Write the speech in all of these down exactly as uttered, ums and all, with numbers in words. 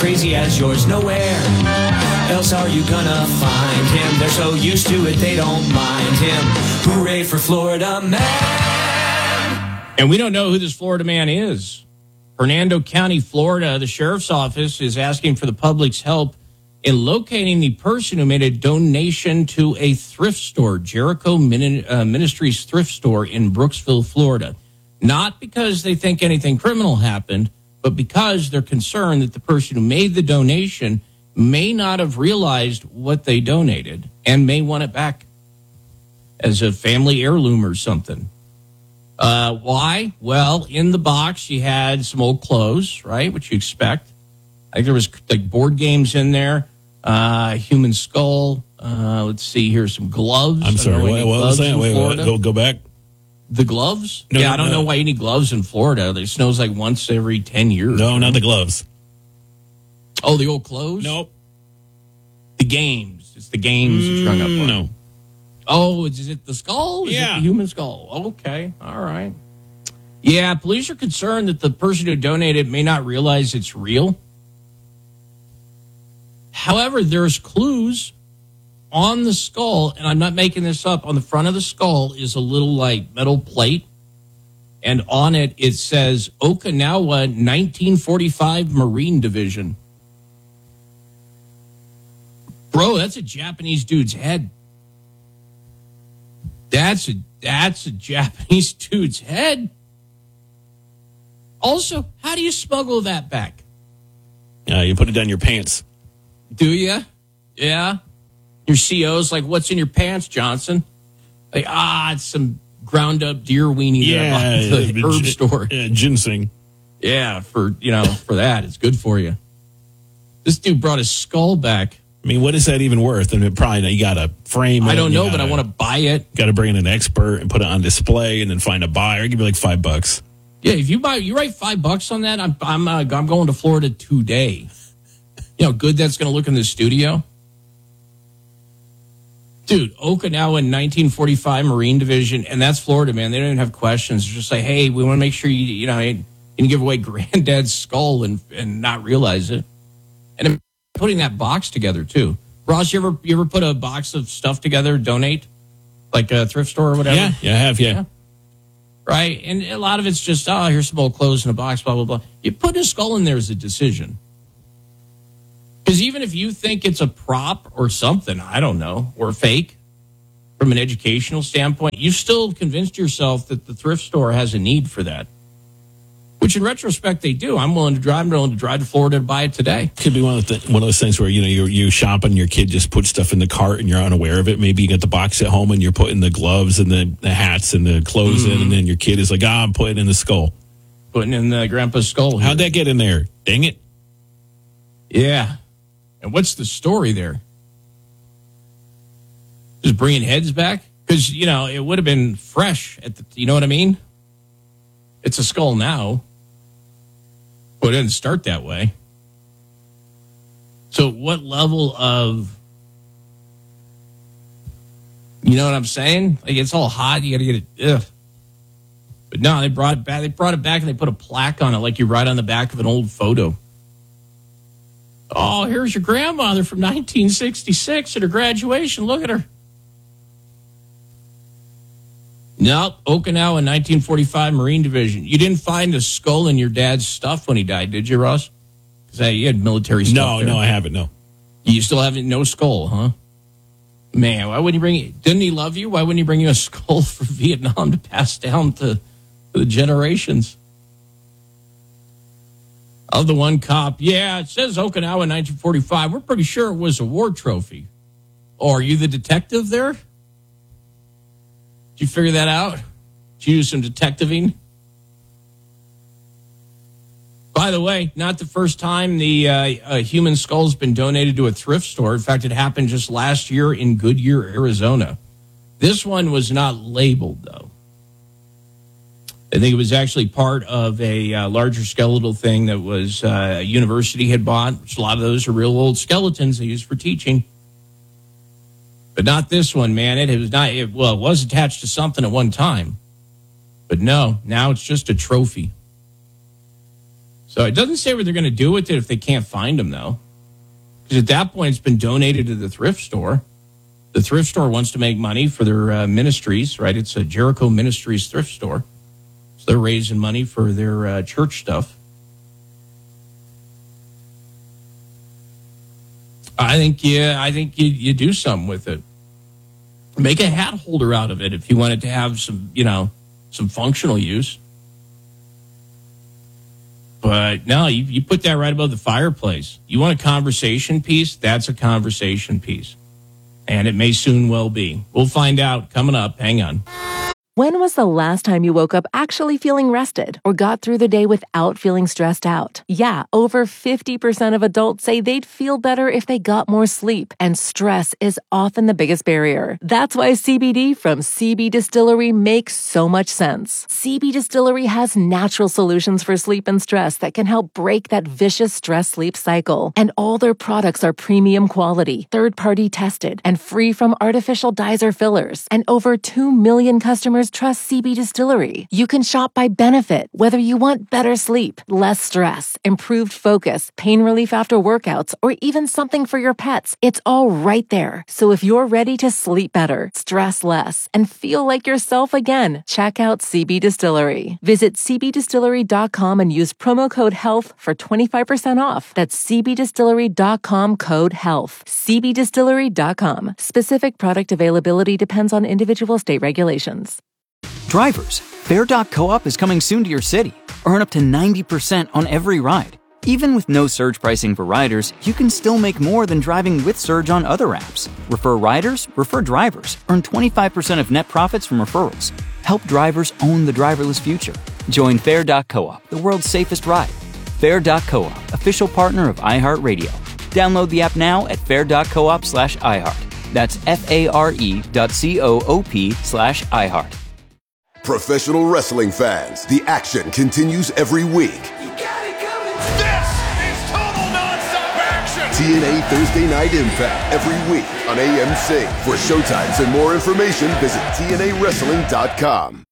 crazy as yours. Nowhere else are you gonna find him. They're so used to it, they don't mind him. Hooray for Florida Man. And we don't know who this Florida man is. Hernando County, Florida, the sheriff's office is asking for the public's help in locating the person who made a donation to a thrift store, Jericho Ministries thrift store in Brooksville, Florida. Not because they think anything criminal happened, but because they're concerned that the person who made the donation may not have realized what they donated and may want it back as a family heirloom or something. Uh, why? Well, in the box, you had some old clothes, right, which you expect. I think there was like board games in there. Uh, human skull. Uh, let's see here, some gloves. I'm sorry, what, what was that? Wait, wait, go, go back. The gloves? No, yeah, no, I don't no. know why you need gloves in Florida. It snows like once every ten years. No, not the gloves. Oh, the old clothes? Nope. The games. It's the games mm, strung up on. No. Oh, is it the skull? Is yeah. it the human skull? Okay, all right. Yeah, police are concerned that the person who donated may not realize it's real. However, there's clues on the skull, and I'm not making this up. On the front of the skull is a little like metal plate, and on it it says Okinawa nineteen forty-five Marine Division. Bro, that's a Japanese dude's head. That's a that's a Japanese dude's head. Also, how do you smuggle that back? Uh, you put it down your pants. Do you? Yeah. Your C O's like, what's in your pants, Johnson? Like, ah, it's some ground up deer weenie yeah, that I bought at the uh, herb gi- store. Uh, ginseng. Yeah, for you know, for that, it's good for you. This dude brought his skull back. I mean, what is that even worth? And it probably you got to frame it. I don't know, gotta, but I want to buy it. Got to bring in an expert and put it on display, and then find a buyer. Give me like five bucks. Yeah, if you buy, you write five bucks on that. I'm I'm uh, I'm going to Florida today. You know, how good that's going to look in the studio. Dude, Okinawa nineteen forty-five Marine Division, and that's Florida, man. They don't even have questions. It's just like, hey, we want to make sure you, you know, you can give away granddad's skull and, and not realize it. And then putting that box together, too. Ross, you ever you ever put a box of stuff together, donate? Like a thrift store or whatever? Yeah, yeah, I have, yeah. yeah. Right? And a lot of it's just, oh, here's some old clothes in a box, blah, blah, blah. You put a skull in there as a decision. Because even if you think it's a prop or something, I don't know, or fake, from an educational standpoint, you've still convinced yourself that the thrift store has a need for that. Which, in retrospect, they do. I'm willing to drive. I'm willing to drive to Florida to buy it today. Could be one of the th- one of those things where you know you you shop and your kid just puts stuff in the cart and you're unaware of it. Maybe you get the box at home and you're putting the gloves and the, the hats and the clothes mm-hmm. in, and then your kid is like, "Ah, I'm putting it in the skull." Putting in the grandpa's skull. How'd that get in there? Dang it! Yeah. And what's the story there? Just bringing heads back? Because, you know, it would have been fresh. At the, you know what I mean? It's a skull now. But it didn't start that way. So what level of, you know what I'm saying? Like, it's all hot. You got to get it. Ugh. But no, they brought it back. They brought it back and they put a plaque on it like you write on the back of an old photo. Oh, here's your grandmother from nineteen sixty-six at her graduation. Look at her. Nope, Okinawa nineteen forty-five Marine Division. You didn't find a skull in your dad's stuff when he died, did you, Ross? Because you had military stuff. No, there. no, I haven't, no. You still haven't, no skull, huh? Man, why wouldn't he bring you? Didn't he love you? Why wouldn't he bring you a skull for Vietnam to pass down to, to the generations? Of the one cop, yeah, it says Okinawa nineteen forty-five. We're pretty sure it was a war trophy. Or are you the detective there? Did you figure that out? Did you do some detectiving? By the way, not the first time the uh, uh, human skull's been donated to a thrift store. In fact, it happened just last year in Goodyear, Arizona. This one was not labeled, though. I think it was actually part of a uh, larger skeletal thing that was uh, a university had bought, which a lot of those are real old skeletons they use for teaching. But not this one, man. It was not, it, well, it was attached to something at one time. But no, now it's just a trophy. So it doesn't say what they're going to do with it if they can't find them, though. Because at that point, it's been donated to the thrift store. The thrift store wants to make money for their uh, ministries, right? It's a Jericho Ministries thrift store. So they're raising money for their uh, church stuff. I think, yeah, I think you, you do something with it. Make a hat holder out of it if you want it to have some, you know, some functional use. But no, you, you put that right above the fireplace. You want a conversation piece? That's a conversation piece. And it may soon well be. We'll find out coming up. Hang on. When was the last time you woke up actually feeling rested or got through the day without feeling stressed out? Yeah, over fifty percent of adults say they'd feel better if they got more sleep, and stress is often the biggest barrier. That's why C B D from C B Distillery makes so much sense. C B Distillery has natural solutions for sleep and stress that can help break that vicious stress-sleep cycle. And all their products are premium quality, third-party tested, and free from artificial dyes or fillers. And over two million customers trust C B Distillery. You can shop by benefit, whether you want better sleep, less stress, improved focus, pain relief after workouts, or even something for your pets. It's all right there. So if you're ready to sleep better, stress less, and feel like yourself again, check out C B Distillery. Visit c b distillery dot com and use promo code HEALTH for twenty-five percent off. That's c b distillery dot com code HEALTH. c b distillery dot com. Specific product availability depends on individual state regulations. Drivers, Fare dot coop is coming soon to your city. Earn up to ninety percent on every ride. Even with no surge pricing for riders, you can still make more than driving with Surge on other apps. Refer riders, refer drivers. Earn twenty-five percent of net profits from referrals. Help drivers own the driverless future. Join Fare dot coop, the world's safest ride. Fare dot coop, official partner of iHeartRadio. Download the app now at fare dot coop slash iHeart. That's F-A-R-E dot C-O-O-P slash iHeart. Professional wrestling fans, the action continues every week. You got it coming. This is total nonstop action. T N A Thursday Night Impact every week on A M C. For showtimes and more information, visit T N A wrestling dot com.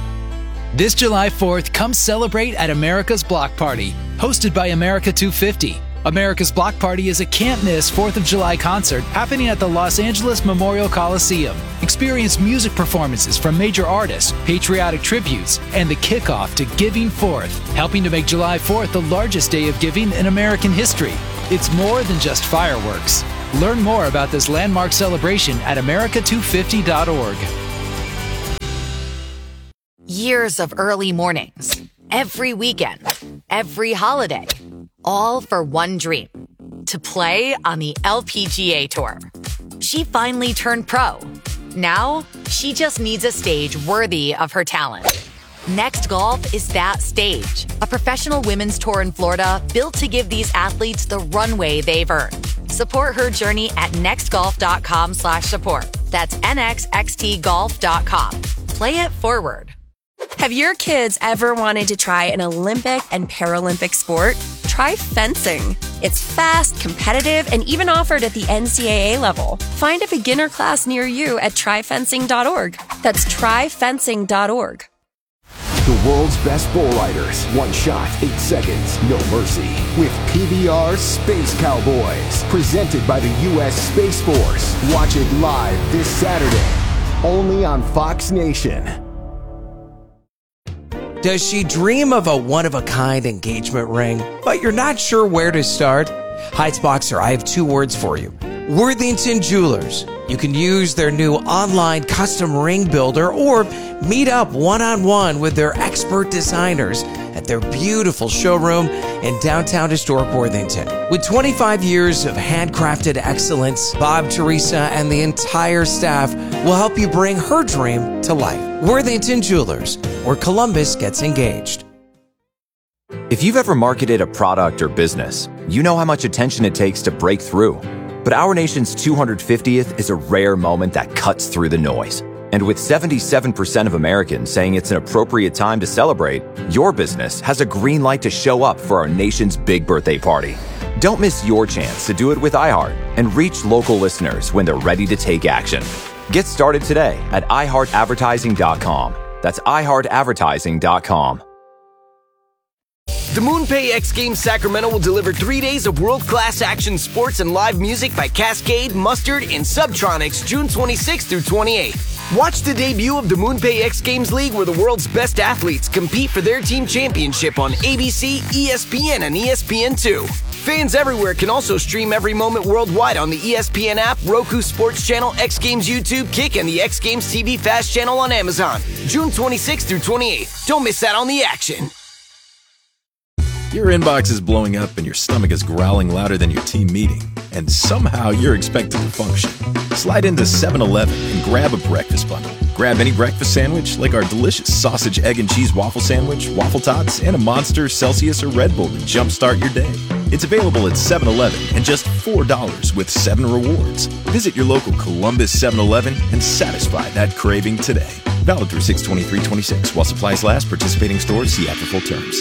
This July fourth, come celebrate at America's Block Party, hosted by America two fifty. America's Block Party is a can't-miss fourth of July concert happening at the Los Angeles Memorial Coliseum. Experience music performances from major artists, patriotic tributes, and the kickoff to Giving Fourth, helping to make July fourth the largest day of giving in American history. It's more than just fireworks. Learn more about this landmark celebration at america two fifty dot org. Years of early mornings, every weekend, every holiday, all for one dream, to play on the L P G A Tour. She finally turned pro. Now, she just needs a stage worthy of her talent. Next Golf is that stage, a professional women's tour in Florida built to give these athletes the runway they've earned. Support her journey at next golf dot com slash support. That's N X X T golf dot com. Play it forward. Have your kids ever wanted to try an Olympic and Paralympic sport? Try fencing. It's fast, competitive, and even offered at the N C double A level. Find a beginner class near you at try fencing dot org. That's try fencing dot org. The world's best bull riders. One shot, eight seconds, no mercy. With P B R Space Cowboys. Presented by the U S Space Force. Watch it live this Saturday. Only on Fox Nation. Does she dream of a one-of-a-kind engagement ring, but you're not sure where to start? Heights Boxer, I have two words for you. Worthington Jewelers. You can use their new online custom ring builder or meet up one-on-one with their expert designers at their beautiful showroom in downtown historic Worthington. With twenty-five years of handcrafted excellence, Bob, Teresa, and the entire staff will help you bring her dream to life. Worthington Jewelers, where Columbus gets engaged. If you've ever marketed a product or business, you know how much attention it takes to break through. But our nation's two hundred fiftieth is a rare moment that cuts through the noise. And with seventy-seven percent of Americans saying it's an appropriate time to celebrate, your business has a green light to show up for our nation's big birthday party. Don't miss your chance to do it with iHeart and reach local listeners when they're ready to take action. Get started today at i heart advertising dot com. That's i heart advertising dot com. The MoonPay X Games Sacramento will deliver three days of world-class action sports and live music by Cascade, Mustard, and Subtronics June twenty-sixth through twenty-eighth. Watch the debut of the MoonPay X Games League, where the world's best athletes compete for their team championship on A B C, E S P N, and E S P N two. Fans everywhere can also stream every moment worldwide on the E S P N app, Roku Sports Channel, X Games YouTube, Kick, and the X Games T V Fast channel on Amazon. June twenty-sixth through twenty-eighth. Don't miss out on the action. Your inbox is blowing up and your stomach is growling louder than your team meeting, and somehow you're expected to function. Slide into seven eleven and grab a breakfast bundle. Grab any breakfast sandwich like our delicious sausage, egg, and cheese waffle sandwich, waffle tots, and a Monster, Celsius, or Red Bull to jumpstart your day. It's available at seven eleven and just four dollars with seven rewards. Visit your local Columbus seven eleven and satisfy that craving today. Valid through six twenty-three twenty-six. While supplies last, participating stores see app for full terms.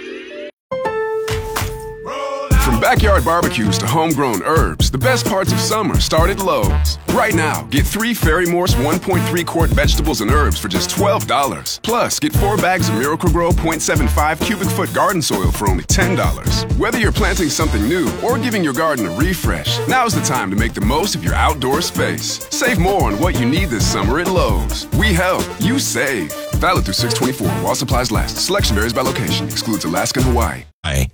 From backyard barbecues to homegrown herbs, the best parts of summer start at Lowe's. Right now, get three Fairy Morse one point three quart vegetables and herbs for just twelve dollars. Plus, get four bags of Miracle-Gro point seven five cubic foot garden soil for only ten dollars. Whether you're planting something new or giving your garden a refresh, now's the time to make the most of your outdoor space. Save more on what you need this summer at Lowe's. We help, you save. Valid through six twenty-four while supplies last. Selection varies by location. Excludes Alaska and Hawaii. Aye.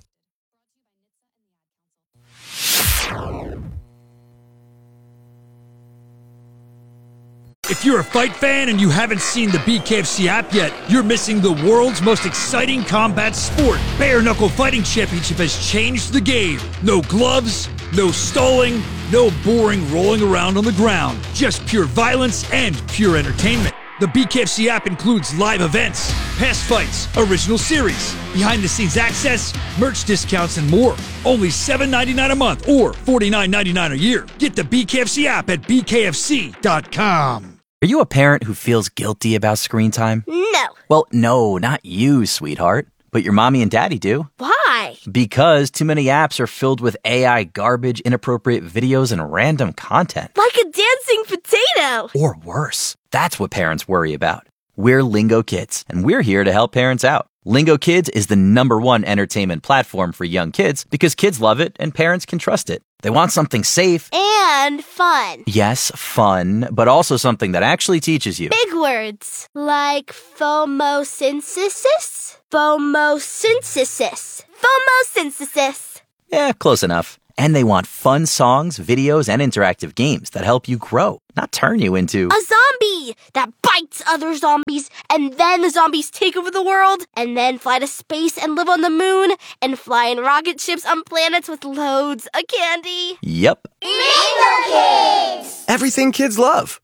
If you're a fight fan and you haven't seen the B K F C app yet, you're missing the world's most exciting combat sport. Bare Knuckle Fighting Championship has changed the game. No gloves, no stalling, no boring rolling around on the ground. Just pure violence and pure entertainment. The B K F C app includes live events, past fights, original series, behind-the-scenes access, merch discounts, and more. Only seven dollars and ninety-nine cents a month or forty-nine dollars and ninety-nine cents a year. Get the B K F C app at B K F C dot com. Are you a parent who feels guilty about screen time? No. Well, no, not you, sweetheart. But your mommy and daddy do. Why? Because too many apps are filled with A I garbage, inappropriate videos, and random content. Like a dancing potato. Or worse. That's what parents worry about. We're Lingo Kids, and we're here to help parents out. Lingo Kids is the number one entertainment platform for young kids because kids love it and parents can trust it. They want something safe. And fun. Yes, fun, but also something that actually teaches you. Big words. Like phomosynthesis? Phomosynthesis. Phomosynthesis. Yeah, close enough. And they want fun songs, videos, and interactive games that help you grow, not turn you into a zombie that bites other zombies, and then the zombies take over the world, and then fly to space and live on the moon, and fly in rocket ships on planets with loads of candy. Yep. Lingo Kids! Everything kids love.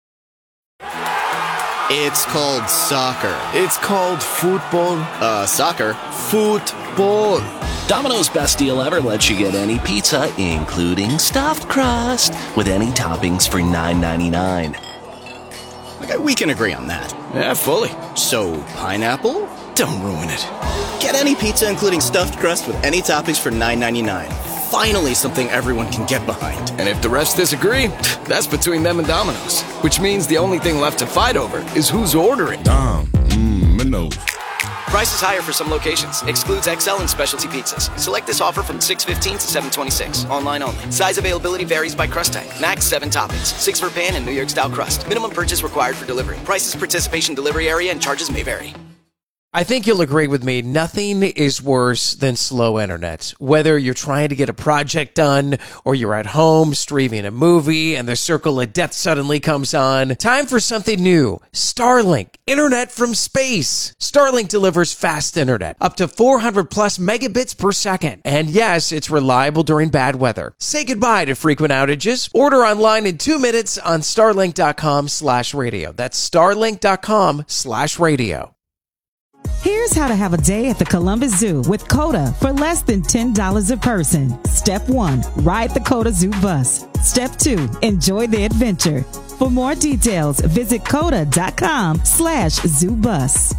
It's called soccer. It's called football. Uh, soccer. Football. Domino's best deal ever lets you get any pizza, including stuffed crust, with any toppings for nine ninety-nine. Okay, we can agree on that. Yeah, fully. So, pineapple? Don't ruin it. Get any pizza, including stuffed crust, with any toppings for nine ninety-nine. Finally, something everyone can get behind. And if the refs disagree, that's between them and Domino's. Which means the only thing left to fight over is who's ordering. Dom, mmm, Mino. Price is higher for some locations. Excludes X L and specialty pizzas. Select this offer from six fifteen to seven twenty-six. Online only. Size availability varies by crust type. Max seven toppings. Six for pan and New York style crust. Minimum purchase required for delivery. Prices, participation, delivery area, and charges may vary. I think you'll agree with me, nothing is worse than slow internet. Whether you're trying to get a project done or you're at home streaming a movie and the circle of death suddenly comes on, time for something new. Starlink, internet from space. Starlink delivers fast internet, up to four hundred plus megabits per second. And yes, it's reliable during bad weather. Say goodbye to frequent outages. Order online in two minutes on starlink.com slash radio. That's starlink.com slash radio. Here's how to have a day at the Columbus Zoo with COTA for less than ten dollars a person. Step one, ride the COTA Zoo bus. Step two, enjoy the adventure. For more details, visit COTA.com slash zoo bus.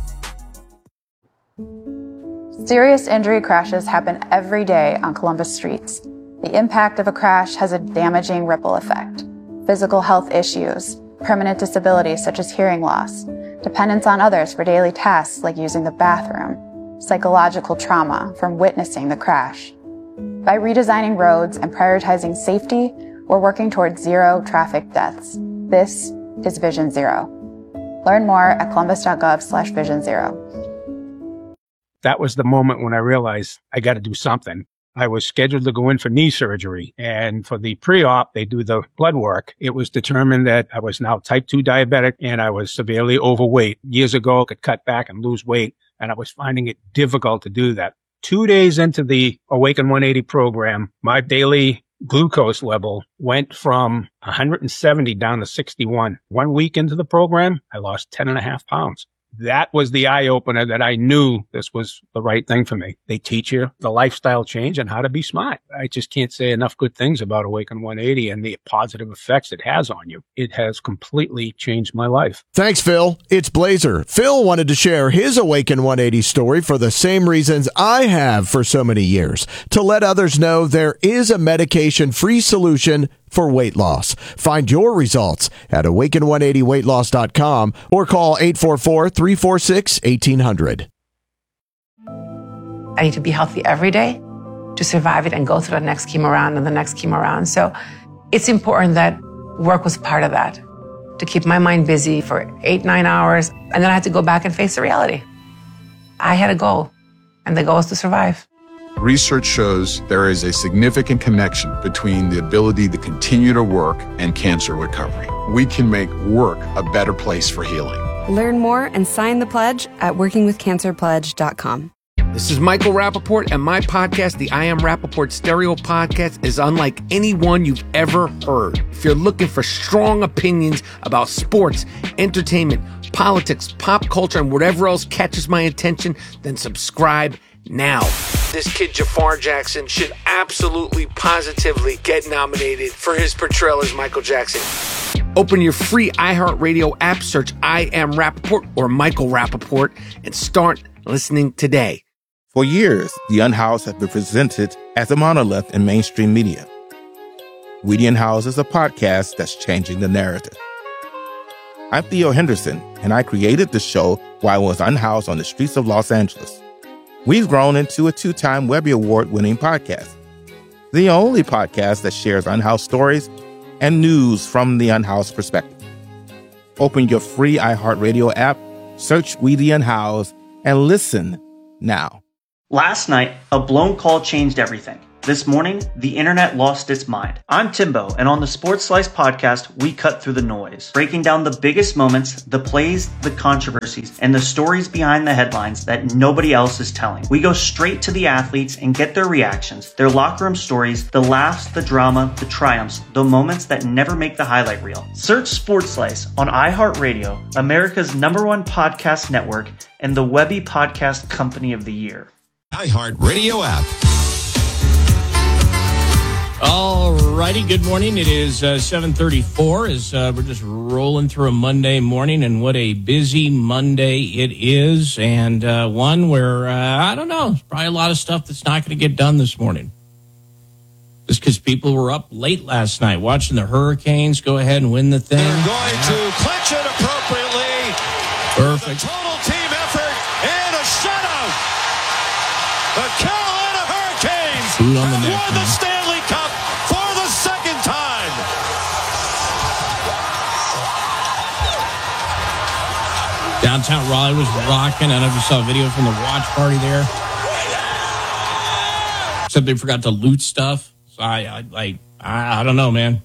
Serious injury crashes happen every day on Columbus streets. The impact of a crash has a damaging ripple effect. Physical health issues, permanent disabilities such as hearing loss, dependence on others for daily tasks like using the bathroom, psychological trauma from witnessing the crash. By redesigning roads and prioritizing safety, we're working towards zero traffic deaths. This is Vision Zero. Learn more at columbus.gov slash vision zero. That was the moment when I realized I got to do something. I was scheduled to go in for knee surgery, and for the pre-op, they do the blood work. It was determined that I was now type two diabetic and I was severely overweight. Years ago, I could cut back and lose weight, and I was finding it difficult to do that. Two days into the Awaken one eighty program, my daily glucose level went from one hundred seventy down to sixty-one. One week into the program, I lost ten and a half pounds. That was the eye opener that I knew this was the right thing for me. They teach you the lifestyle change and how to be smart. I just can't say enough good things about Awaken one eighty and the positive effects it has on you. It has completely changed my life. Thanks, Phil. It's Blazer. Phil wanted to share his Awaken one eighty story for the same reasons I have for so many years, to let others know there is a medication-free solution for weight loss. Find your results at awaken one eighty weight loss dot com or call eight four four, three four six, one eight hundred. I need to be healthy every day to survive it and go through the next chemo round and the next chemo round. So it's important that work was part of that, to keep my mind busy for eight, nine hours. And then I had to go back and face the reality. I had a goal, and the goal was to survive. Research shows there is a significant connection between the ability to continue to work and cancer recovery. We can make work a better place for healing. Learn more and sign the pledge at working with cancer pledge dot com. This is Michael Rappaport, and my podcast, the I Am Rappaport Stereo Podcast, is unlike any one you've ever heard. If you're looking for strong opinions about sports, entertainment, politics, pop culture, and whatever else catches my attention, then subscribe now. This kid, Jafar Jackson, should absolutely, positively get nominated for his portrayal as Michael Jackson. Open your free iHeartRadio app, search I Am Rappaport or Michael Rappaport, and start listening today. For years, The Unhoused has been presented as a monolith in mainstream media. We The Unhoused is a podcast that's changing the narrative. I'm Theo Henderson, and I created the show while I was unhoused on the streets of Los Angeles. We've grown into a two-time Webby Award-winning podcast, the only podcast that shares unhoused stories and news from the unhoused perspective. Open your free iHeartRadio app, search We The Unhoused, and listen now. Last night, a blown call changed everything. This morning, the internet lost its mind. I'm Timbo, and on the Sports Slice podcast, we cut through the noise, breaking down the biggest moments, the plays, the controversies, and the stories behind the headlines that nobody else is telling. We go straight to the athletes and get their reactions, their locker room stories, the laughs, the drama, the triumphs, the moments that never make the highlight reel. Search Sports Slice on iHeartRadio, America's number one podcast network, and the Webby Podcast Company of the Year. iHeartRadio app. All righty, good morning. It is uh, seven thirty-four as uh, we're just rolling through a Monday morning, and what a busy Monday it is, and uh, one where, uh, I don't know, probably a lot of stuff that's not going to get done this morning. Just because people were up late last night watching the Hurricanes go ahead and win the thing. They're going to clinch it appropriately. Perfect. A total team effort and a shutout. The Carolina Hurricanes Boot on the have neck, won the man. Stanley Cup for the second time. Downtown Raleigh was rocking. I don't know if you saw a video from the watch party there. Except they forgot to loot stuff. So I, I like, I, I don't know, man.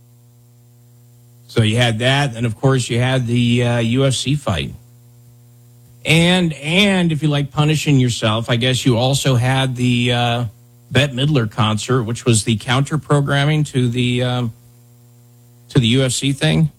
So you had that, and of course you had the uh, U F C fight. And and if you like punishing yourself, I guess you also had the uh, Bette Midler concert, which was the counter programming to the um, to the U F C thing.